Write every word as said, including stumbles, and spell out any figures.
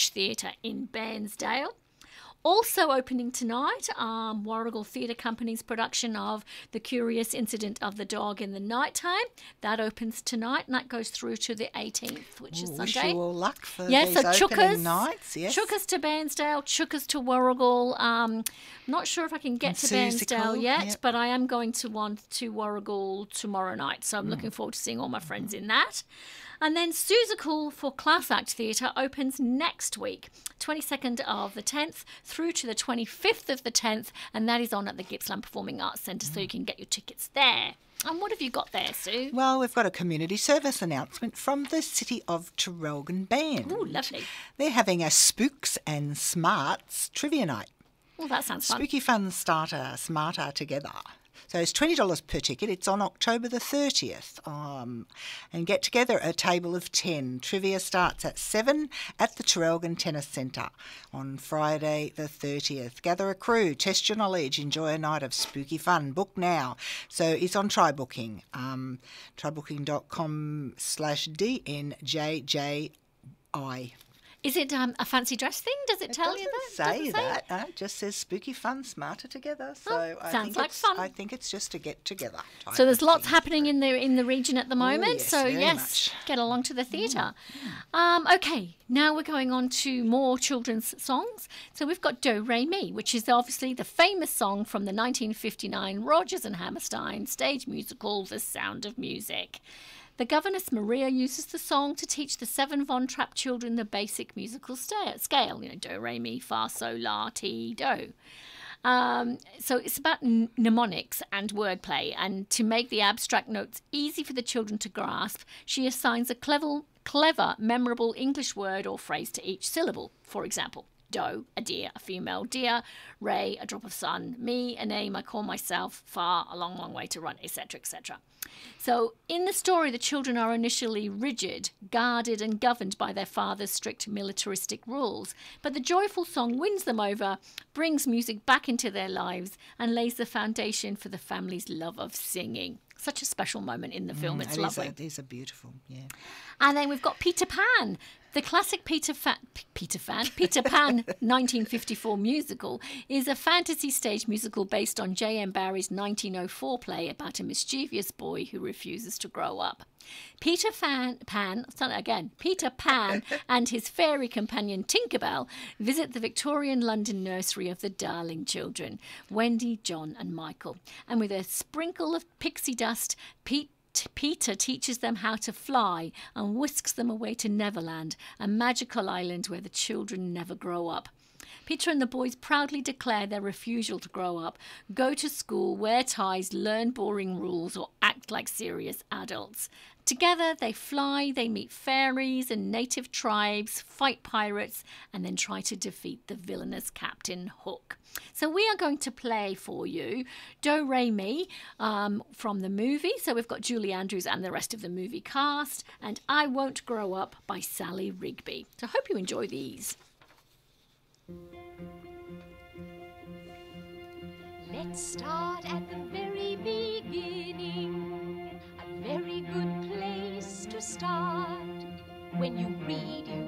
Act Theatre in Bairnsdale. Also opening tonight, um, Warrigal Theatre Company's production of The Curious Incident of the Dog in the Nighttime. That opens tonight, and that goes through to the eighteenth, which Ooh, is wish Sunday. you all luck for Yeah, these so opening Chookers, nights. Yes. Chookers to Bairnsdale, Chookers to Warrigal. Um, not sure if I can get And to Susical, Bairnsdale yet, yep. but I am going to one to Warrigal tomorrow night, so I'm Mm. looking forward to seeing all my friends in that. And then Susical for Class Act Theatre opens next week, twenty-second of the tenth through to the twenty-fifth of the tenth, and that is on at the Gippsland Performing Arts Centre, so you can get your tickets there. And what have you got there, Sue? Well, we've got a community service announcement from the City of Traralgon Band. Oh, lovely. They're having a Spooks and Smarts trivia night. Well, that sounds fun. Spooky Fun Starter Smarter Together. So it's twenty dollars per ticket. It's on October the thirtieth. Um, and get together a table of ten. Trivia starts at seven at the Traralgon Tennis Centre on Friday the thirtieth. Gather a crew, test your knowledge, enjoy a night of spooky fun. Book now. So it's on TryBooking. Um, trybooking.com slash DNJJI. Is it um, a fancy dress thing? Does it, It tell doesn't you that? say Doesn't that. Uh, it just says spooky fun, smarter together. So Oh, I sounds think like it's, fun. I think it's just to get together. type So there's of lots thing. happening in the in the region at the moment. yes, so very yes, much. get along to the theatre. Um, okay, now we're going on to more children's songs. So we've got Do Re Mi, which is obviously the famous song from the nineteen fifty-nine Rodgers and Hammerstein stage musical, The Sound of Music. The governess Maria uses the song to teach the seven Von Trapp children the basic musical sta- scale, you know, do, re, mi, fa, sol, la, ti, do. Um, so it's about n- mnemonics and wordplay, and to make the abstract notes easy for the children to grasp, she assigns a clever, clever, memorable English word or phrase to each syllable. For example, do, a deer, a female deer, ray, a drop of sun, me, a name I call myself, far, a long, long way to run, et cetera, et cetera. So in the story, the children are initially rigid, guarded and governed by their father's strict militaristic rules. But the joyful song wins them over, brings music back into their lives, and lays the foundation for the family's love of singing. Such a special moment in the film. Mm, It's it lovely. Is a, it is a beautiful, yeah. And then we've got Peter Pan. The classic Peter, Fa- P- Peter Pan, Peter Pan nineteen fifty-four musical is a fantasy stage musical based on J M Barrie's nineteen oh four play about a mischievous boy who refuses to grow up. Peter Fan, Pan, start again, Peter Pan and his fairy companion Tinkerbell visit the Victorian London nursery of the Darling children, Wendy, John and Michael. And with a sprinkle of pixie dust, Pete Peter teaches them how to fly and whisks them away to Neverland, a magical island where the children never grow up. Peter and the boys proudly declare their refusal to grow up, go to school, wear ties, learn boring rules, or act like serious adults. Together they fly, they meet fairies and native tribes, fight pirates, and then try to defeat the villainous Captain Hook. So we are going to play for you Do Re Mi um, from the movie. So we've got Julie Andrews and the rest of the movie cast, and I Won't Grow Up by Sally Rigby. So I hope you enjoy these. Let's start at the very beginning. A very good place to start. When you read, you